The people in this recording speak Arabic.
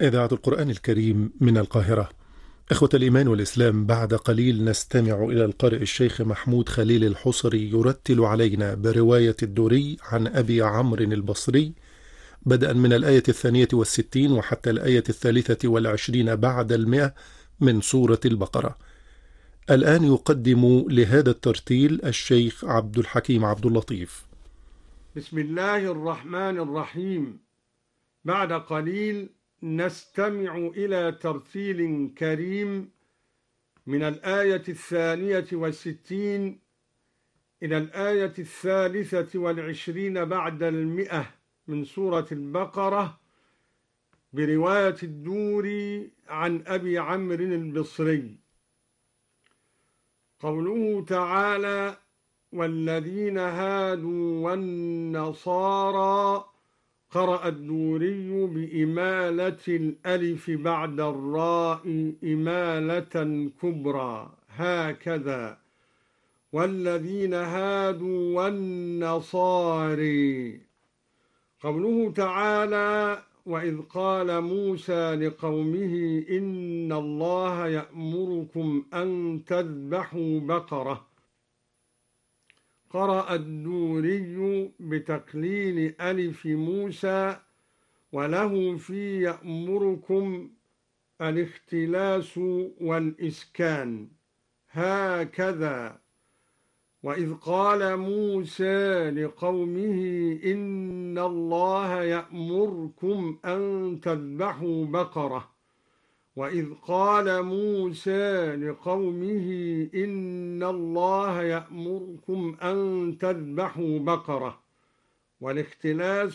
إذاعة القرآن الكريم من القاهرة. إخوة الإيمان والإسلام، بعد قليل نستمع إلى القارئ الشيخ محمود خليل الحصري يرتل علينا برواية الدوري عن أبي عمرو البصري، بدءا من الآية 62 وحتى الآية 23 بعد 100 من سورة البقرة. الآن يقدم لهذا الترتيل الشيخ عبد الحكيم عبد اللطيف. بسم الله الرحمن الرحيم. بعد قليل نستمع إلى ترتيل كريم من الآية 62 إلى الآية 23 بعد 100 من سورة البقرة، برواية الدوري عن أبي عمرو البصري. قوله تعالى: والذين هادوا والنصارى، قرأ الدوري بإمالة الألف بعد الراء إمالة كبرى، هكذا: والذين هادوا والنصاري. قوله تعالى: وإذ قال موسى لقومه إن الله يأمركم أن تذبحوا بقرة، قرأ الدوري بتقليل ألف موسى، وله في يأمركم الاختلاس والإسكان، هكذا: وإذ قال موسى لقومه إن الله يأمركم أن تذبحوا بقرة، وإذ قال موسى لقومه إن الله يأمركم أن تذبحوا بقرة. والاختلاس